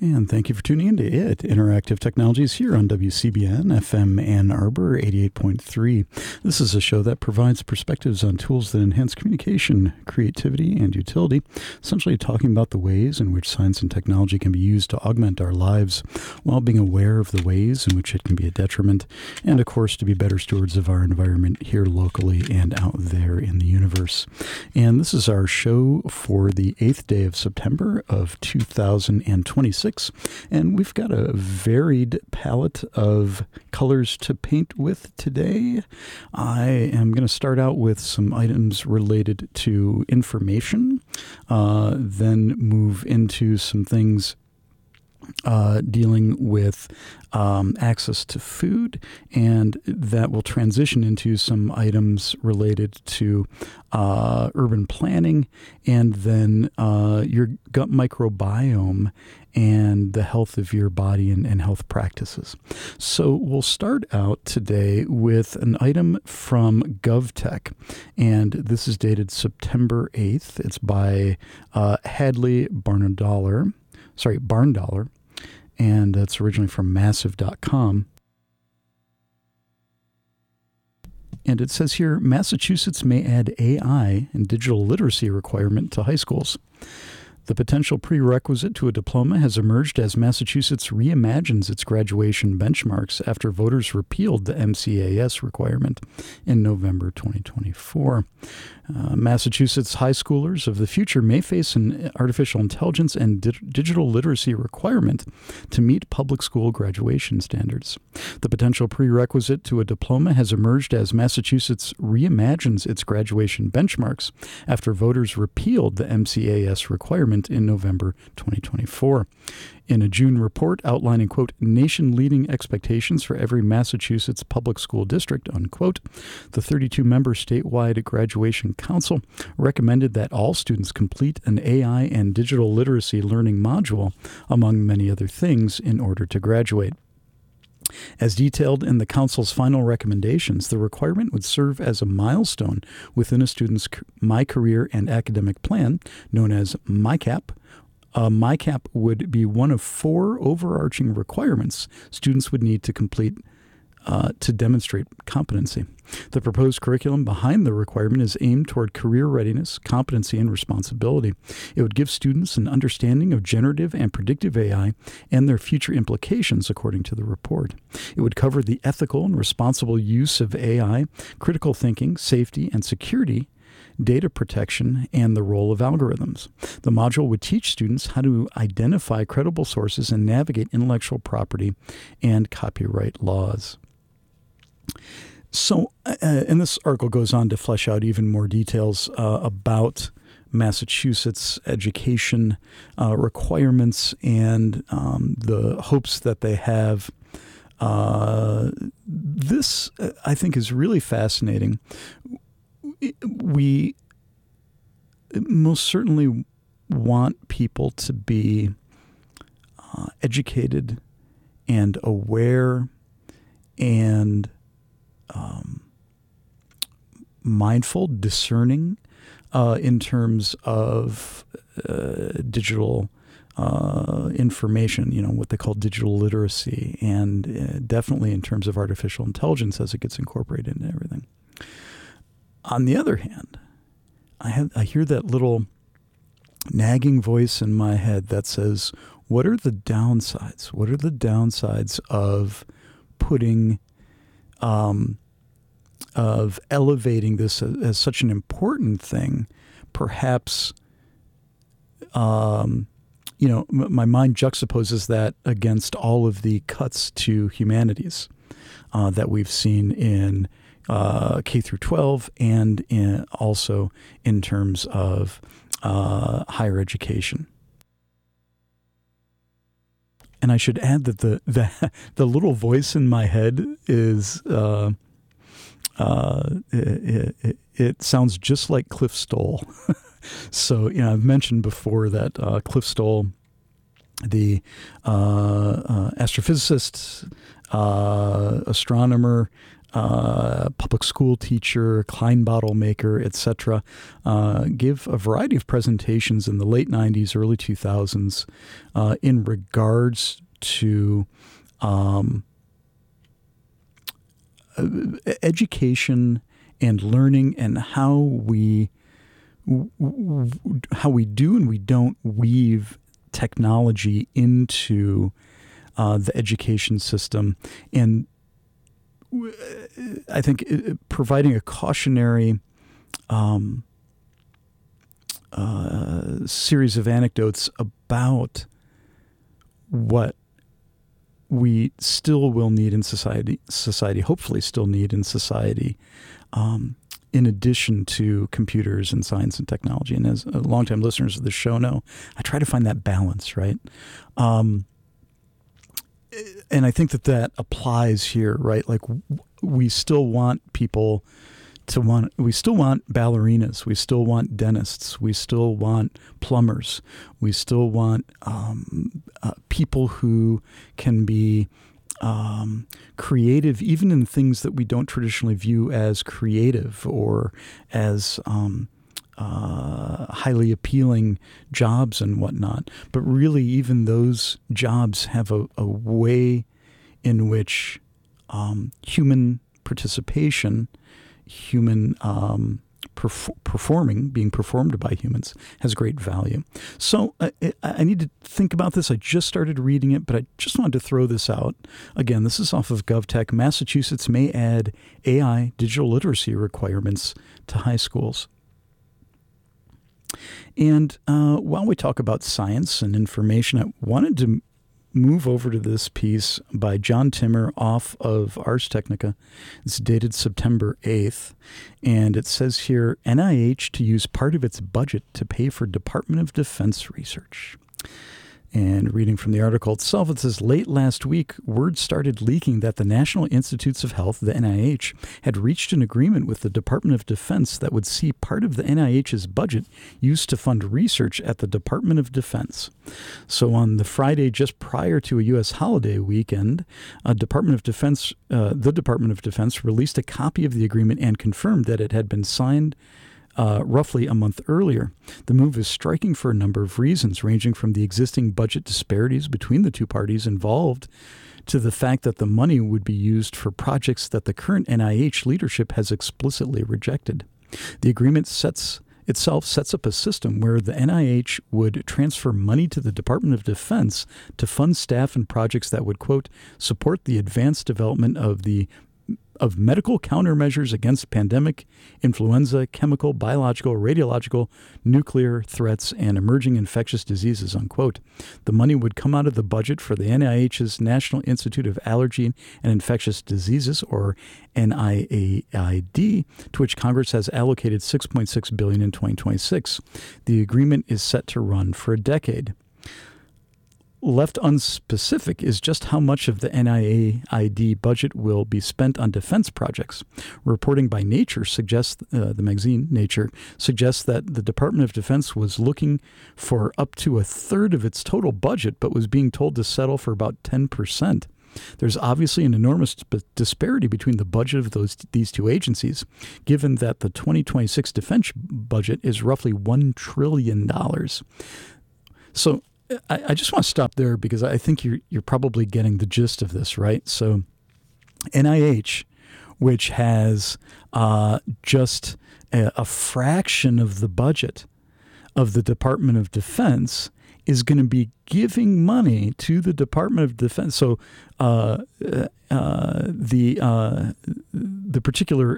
And thank you for tuning in to IT, Interactive Technologies, here on WCBN FM Ann Arbor 88.3. This is a show that provides perspectives on tools that enhance communication, creativity, and utility, essentially talking about the ways in which science and technology can be used to augment our lives while being aware of the ways in which it can be a detriment, and of course to be better stewards of our environment here locally and out there in the universe. And this is our show for the 8th day of September of 2026. And we've got a varied palette of colors to paint with today. I am going to start out with some items related to information, then move into some things dealing with access to food, and that will transition into some items related to urban planning, and then your gut microbiome and the health of your body and health practices. So we'll start out today with an item from GovTech, and this is dated September 8th. It's by Hadley Barndollar, and that's originally from Massive.com. And it says here, Massachusetts may add AI and digital literacy requirement to high schools. The potential prerequisite to a diploma has emerged as Massachusetts reimagines its graduation benchmarks after voters repealed the MCAS requirement in November 2024. Massachusetts high schoolers of the future may face an artificial intelligence and digital literacy requirement to meet public school graduation standards. The potential prerequisite to a diploma has emerged as Massachusetts reimagines its graduation benchmarks after voters repealed the MCAS requirement in November 2024. In a June report outlining, quote, nation-leading expectations for every Massachusetts public school district, unquote, the 32-member statewide graduation council recommended that all students complete an AI and digital literacy learning module, among many other things, in order to graduate. As detailed in the council's final recommendations, the requirement would serve as a milestone within a student's My Career and Academic Plan, known as MyCap. MyCap would be one of 4 overarching requirements students would need to complete to demonstrate competency. The proposed curriculum behind the requirement is aimed toward career readiness, competency, and responsibility. It would give students an understanding of generative and predictive AI and their future implications, according to the report. It would cover the ethical and responsible use of AI, critical thinking, safety, and security, data protection, and the role of algorithms. The module would teach students how to identify credible sources and navigate intellectual property and copyright laws. So, and this article goes on to flesh out even more details about Massachusetts education requirements and the hopes that they have. This, I think, is really fascinating. We most certainly want people to be educated and aware and mindful, discerning in terms of digital information, what they call digital literacy, and definitely in terms of artificial intelligence as it gets incorporated into everything. On the other hand, I hear that little nagging voice in my head that says, what are the downsides? What are the downsides of putting, of elevating this as such an important thing? Perhaps, my mind juxtaposes that against all of the cuts to humanities that we've seen in K through 12 and also in terms of higher education. And I should add that the little voice in my head is it sounds just like Cliff Stoll. So I've mentioned before that Cliff Stoll, the astrophysicist, astronomer, public school teacher, Klein bottle maker, etc., give a variety of presentations in the late 90s, early 2000s in regards to education and learning and how we do and we don't weave technology into the education system. And I think providing a cautionary series of anecdotes about what we still will need in society, hopefully still need in society, in addition to computers and science and technology. And as longtime listeners of the show know, I try to find that balance, right? And I think that applies here, right? Like we still want people we still want ballerinas, we still want dentists, we still want plumbers, we still want people who can be creative, even in things that we don't traditionally view as creative or as highly appealing jobs and whatnot. But really, even those jobs have a way in which human participation, human being performed by humans, has great value. So I need to think about this. I just started reading it, but I just wanted to throw this out. Again, this is off of GovTech. Massachusetts may add AI digital literacy requirements to high schools. And while we talk about science and information, I wanted to move over to this piece by John Timmer off of Ars Technica. It's dated September 8th, and it says here, NIH to use part of its budget to pay for Department of Defense research. And reading from the article itself, it says, late last week, word started leaking that the National Institutes of Health, the NIH, had reached an agreement with the Department of Defense that would see part of the NIH's budget used to fund research at the Department of Defense. So on the Friday just prior to a U.S. holiday weekend, the Department of Defense released a copy of the agreement and confirmed that it had been signed roughly a month earlier. The move is striking for a number of reasons, ranging from the existing budget disparities between the two parties involved to the fact that the money would be used for projects that the current NIH leadership has explicitly rejected. The agreement sets up a system where the NIH would transfer money to the Department of Defense to fund staff and projects that would, quote, support the advanced development of medical countermeasures against pandemic, influenza, chemical, biological, radiological, nuclear threats, and emerging infectious diseases, unquote. The money would come out of the budget for the NIH's National Institute of Allergy and Infectious Diseases, or NIAID, to which Congress has allocated $6.6 billion in 2026. The agreement is set to run for a decade. Left unspecific is just how much of the NIAID budget will be spent on defense projects. Reporting by Nature suggests, the magazine Nature, suggests that the Department of Defense was looking for up to a third of its total budget, but was being told to settle for about 10%. There's obviously an enormous disparity between the budget of these two agencies, given that the 2026 defense budget is roughly $1 trillion. So I just want to stop there because I think you're probably getting the gist of this, right? So NIH, which has just a fraction of the budget of the Department of Defense, is going to be giving money to the Department of Defense. So the particular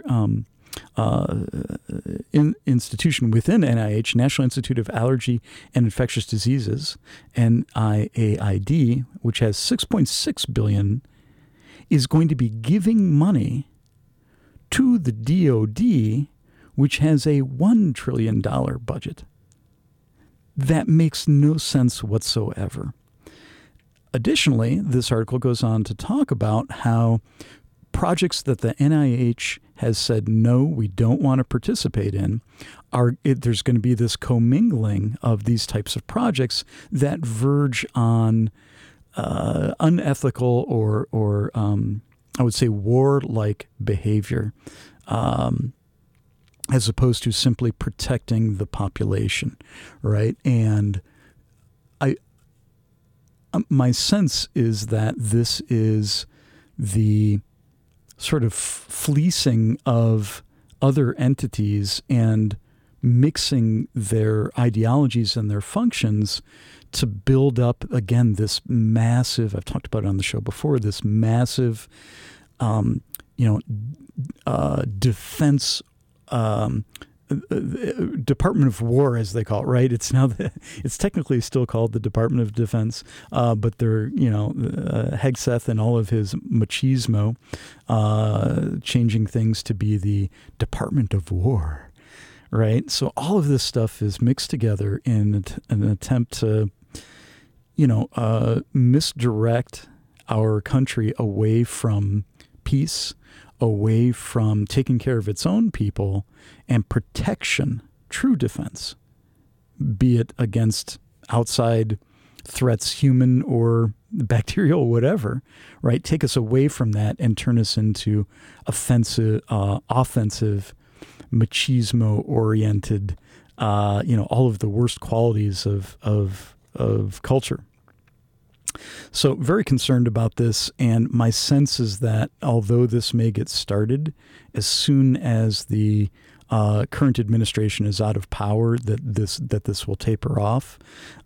institution within NIH, National Institute of Allergy and Infectious Diseases, NIAID, which has $6.6 billion, is going to be giving money to the DoD, which has a $1 trillion budget. That makes no sense whatsoever. Additionally, this article goes on to talk about how projects that the NIH has said, no, we don't want to participate in, there's going to be this commingling of these types of projects that verge on unethical or I would say, warlike behavior, as opposed to simply protecting the population, right? And my sense is that this is the sort of fleecing of other entities and mixing their ideologies and their functions to build up, again, this massive, I've talked about it on the show before, this massive, defense, Department of War, as they call it, right? It's now it's technically still called the Department of Defense, but they're Hegseth and all of his machismo changing things to be the Department of War, right? So all of this stuff is mixed together in an attempt to misdirect our country away from peace, away from taking care of its own people and protection, true defense, be it against outside threats, human or bacterial, whatever, right? Take us away from that and turn us into offensive, machismo-oriented, all of the worst qualities of culture. So very concerned about this, and my sense is that although this may get started, as soon as the current administration is out of power, that this will taper off.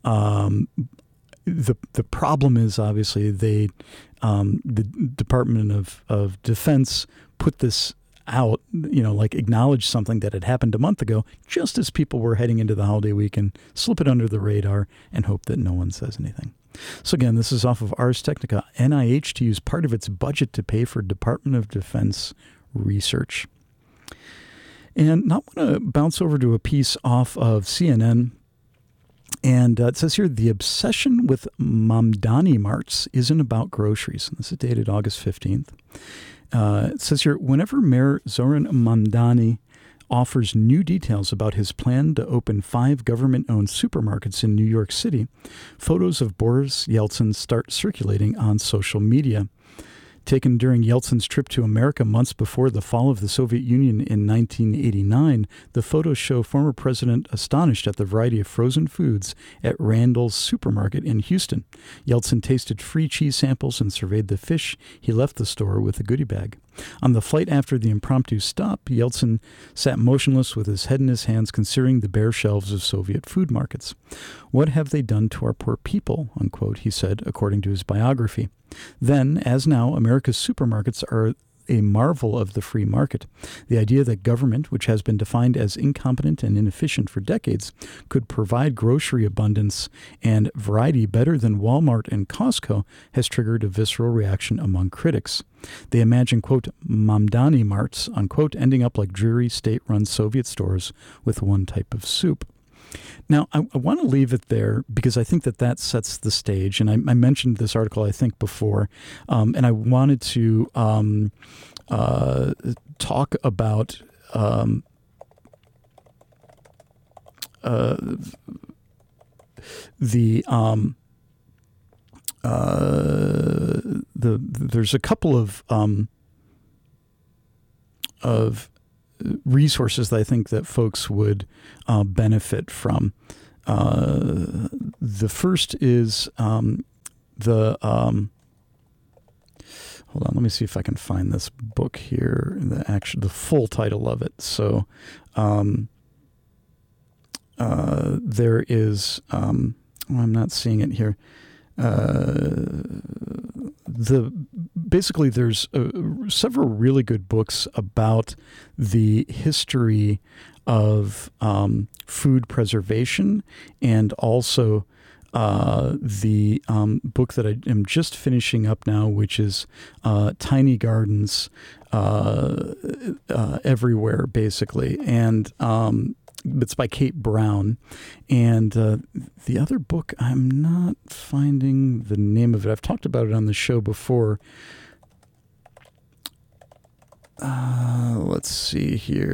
The problem is obviously the Department of Defense put this out, acknowledge something that had happened a month ago, just as people were heading into the holiday weekend, slip it under the radar and hope that no one says anything. So again, this is off of Ars Technica. NIH to use part of its budget to pay for Department of Defense research. And now I want to bounce over to a piece off of CNN. And it says here, the obsession with Mamdani marts isn't about groceries. And this is dated August 15th. It says here, whenever Mayor Zoran Mamdani offers new details about his plan to open 5 government-owned supermarkets in New York City, photos of Boris Yeltsin start circulating on social media. Taken during Yeltsin's trip to America months before the fall of the Soviet Union in 1989, the photos show former president astonished at the variety of frozen foods at Randall's supermarket in Houston. Yeltsin tasted free cheese samples and surveyed the fish. He left the store with a goodie bag. On the flight after the impromptu stop, Yeltsin sat motionless with his head in his hands, considering the bare shelves of Soviet food markets. "What have they done to our poor people?" unquote, he said, according to his biography. Then, as now, America's supermarkets are a marvel of the free market. The idea that government, which has been defined as incompetent and inefficient for decades, could provide grocery abundance and variety better than Walmart and Costco has triggered a visceral reaction among critics. They imagine, quote, Mamdani marts, unquote, ending up like dreary state-run Soviet stores with one type of soup. Now, I want to leave it there because I think that sets the stage. And I mentioned this article, I think, before. And I wanted to talk about there's a couple of resources that I think that folks would benefit from. The first is hold on, let me see if I can find this book here, the full title of it. So there is, I'm not seeing it here. Basically there's several really good books about the history of food preservation, and also the book that I am just finishing up now, which is Tiny Gardens Everywhere, basically. And it's by Kate Brown. And the other book, I'm not finding the name of it. I've talked about it on the show before. Let's see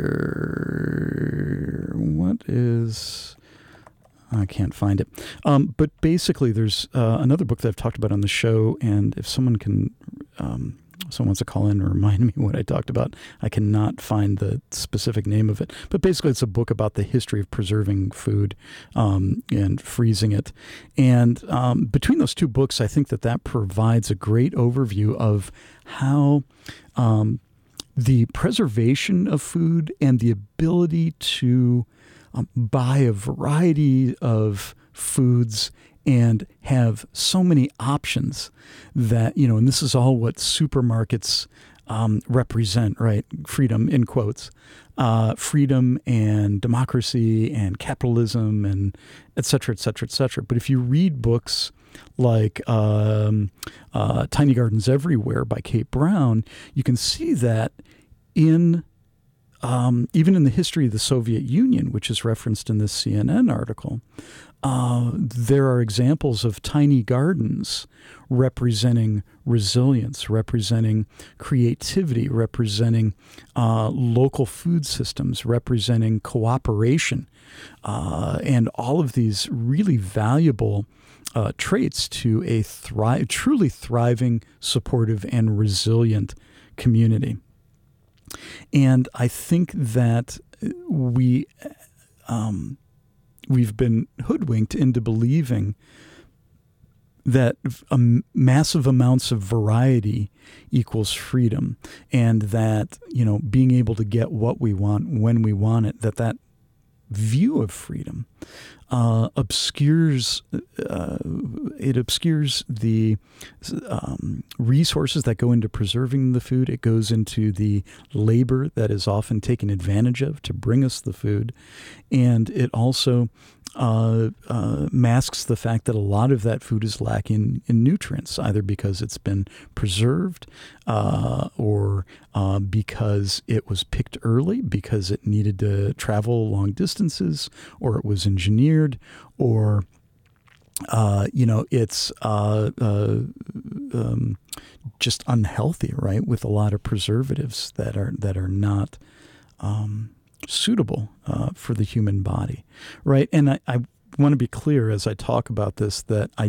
here. What is... I can't find it. But basically, there's another book that I've talked about on the show, and if someone can someone wants to call in and remind me what I talked about. I cannot find the specific name of it. But basically, it's a book about the history of preserving food and freezing it. And between those two books, I think that provides a great overview of how the preservation of food and the ability to buy a variety of foods and have so many options that, and this is all what supermarkets represent, right? Freedom, in quotes, freedom and democracy and capitalism and et cetera, et cetera, et cetera. But if you read books like Tiny Gardens Everywhere by Kate Brown, you can see that even in the history of the Soviet Union, which is referenced in this CNN article, there are examples of tiny gardens representing resilience, representing creativity, representing local food systems, representing cooperation, and all of these really valuable traits to a truly thriving, supportive, and resilient community. And I think that we've been hoodwinked into believing that massive amounts of variety equals freedom, and that, being able to get what we want when we want it, that view of freedom obscures the resources that go into preserving the food. It goes into the labor that is often taken advantage of to bring us the food, and it also masks the fact that a lot of that food is lacking in nutrients, either because it's been preserved or because it was picked early, because it needed to travel long distances, or it was engineered, or it's just unhealthy, right? With a lot of preservatives that are not suitable for the human body, right? And I want to be clear as I talk about this that I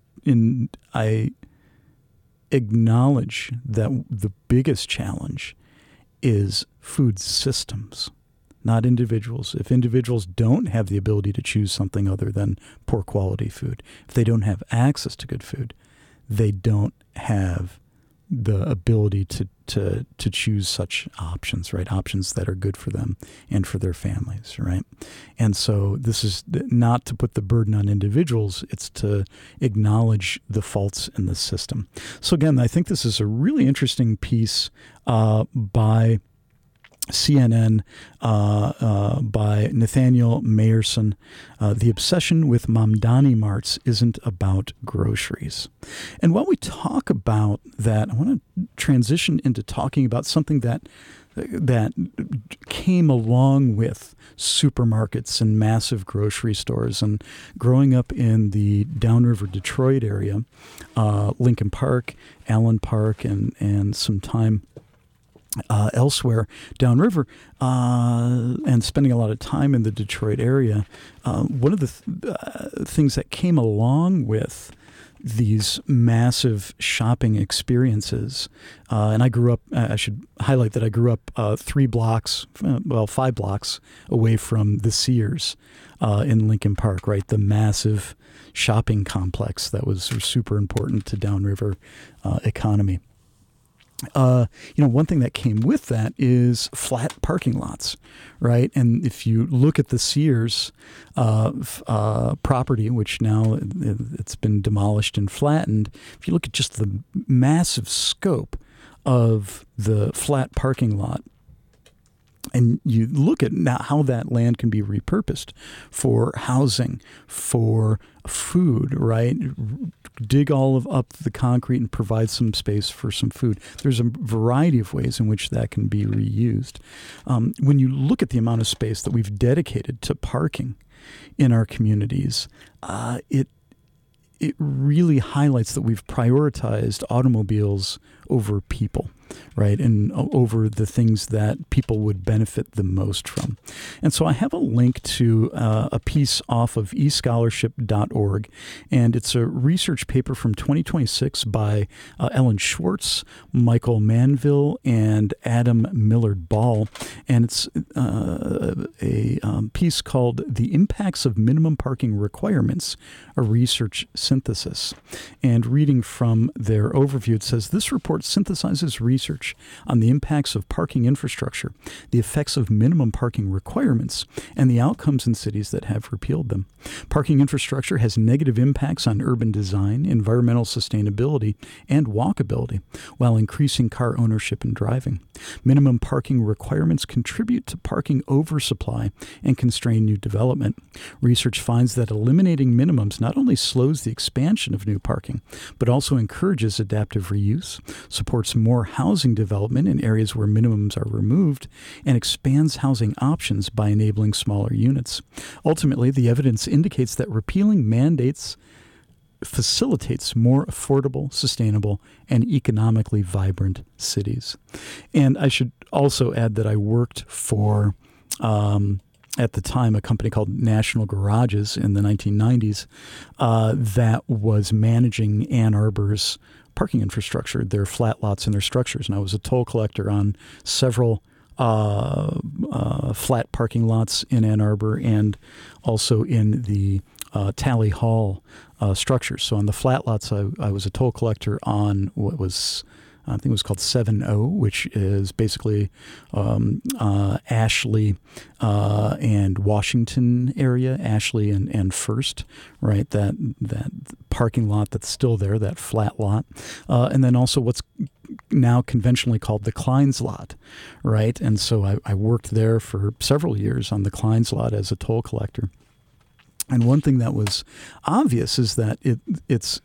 acknowledge that the biggest challenge is food systems, not individuals. If individuals don't have the ability to choose something other than poor quality food, if they don't have access to good food, they don't have the ability to choose such options, right? Options that are good for them and for their families, right? And so this is not to put the burden on individuals, it's to acknowledge the faults in the system. So again, I think this is a really interesting piece by CNN by Nathaniel Mayerson. The obsession with Mamdani marts isn't about groceries. And while we talk about that, I want to transition into talking about something that came along with supermarkets and massive grocery stores. And growing up in the Downriver Detroit area, Lincoln Park, Allen Park, and some time elsewhere downriver, and spending a lot of time in the Detroit area, one of the things that came along with these massive shopping experiences, and I grew up, I should highlight that I grew up 5 blocks away from the Sears in Lincoln Park, right? The massive shopping complex that was super important to downriver economy. One thing that came with that is flat parking lots, right? And if you look at the Sears property, which now it's been demolished and flattened, if you look at just the massive scope of the flat parking lot, and you look at now how that land can be repurposed for housing, for food, right? Dig all up the concrete and provide some space for some food. There's a variety of ways in which that can be reused. When you look at the amount of space that we've dedicated to parking in our communities, it really highlights that we've prioritized automobiles over people. right? And over the things that people would benefit the most from. And so I have a link to a piece off of escholarship.org, and it's a research paper from 2026 by Ellen Schwartz, Michael Manville, and Adam Millard Ball. And it's a piece called The Impacts of Minimum Parking Requirements, a Research Synthesis. And reading from their overview, it says, this report synthesizes research on the impacts of parking infrastructure, the effects of minimum parking requirements, and the outcomes in cities that have repealed them. Parking infrastructure has negative impacts on urban design, environmental sustainability, and walkability, while increasing car ownership and driving. Minimum parking requirements contribute to parking oversupply and constrain new development. Research finds that eliminating minimums not only slows the expansion of new parking, but also encourages adaptive reuse, supports more housing development in areas where minimums are removed, and expands housing options by enabling smaller units. Ultimately, the evidence indicates that repealing mandates facilitates more affordable, sustainable, and economically vibrant cities. And I should also add that I worked for, at the time, a company called National Garages in the 1990s that was managing Ann Arbor's parking infrastructure, their flat lots and their structures. And I was a toll collector on several flat parking lots in Ann Arbor and also in the Tally Hall structures. So on the flat lots, I was a toll collector on what was, I think it was called 7-0, which is basically Ashley and Washington area, Ashley and First, right? That parking lot that's still there, that flat lot. And then also what's now conventionally called the Klein's lot, right? And so I worked there for several years on the Klein's lot as a toll collector. And one thing that was obvious is that it's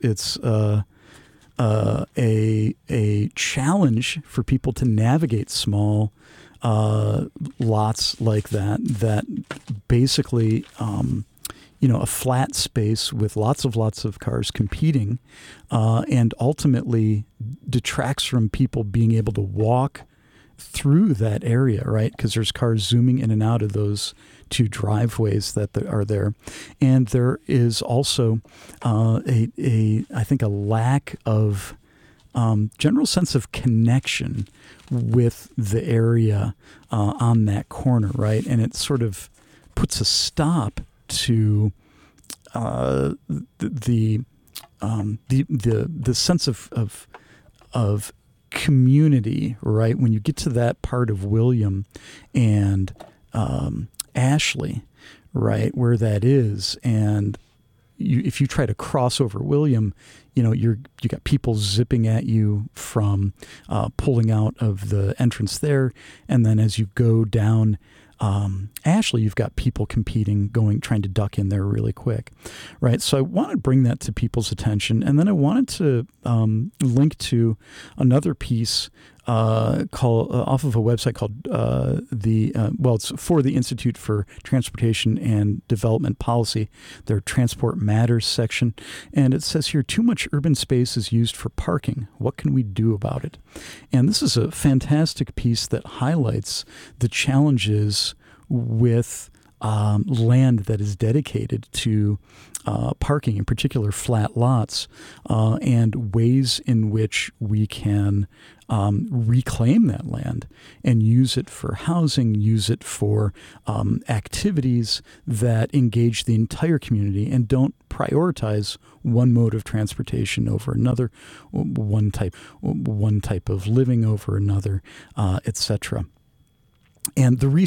a challenge for people to navigate small lots like that basically, a flat space with lots of cars competing and ultimately detracts from people being able to walk through that area, right? Because there's cars zooming in and out of those two driveways that are there. And there is also I think a lack of general sense of connection with the area on that corner, right? And it sort of puts a stop to the sense of community, right? When you get to that part of William and Ashley, right, where that is, and if you try to cross over William, you got people zipping at you from pulling out of the entrance there, and then as you go down Ashley, you've got people competing, trying to duck in there really quick, right? So I wanted to bring that to people's attention, and then I wanted to link to another piece off of a website called it's for the Institute for Transportation and Development Policy, their Transport Matters section, and it says here, too much urban space is used for parking. What can we do about it? And this is a fantastic piece that highlights the challenges with land that is dedicated to parking, in particular flat lots, and ways in which we can reclaim that land and use it for housing, use it for activities that engage the entire community and don't prioritize one mode of transportation over another, one type of living over another, etc. And the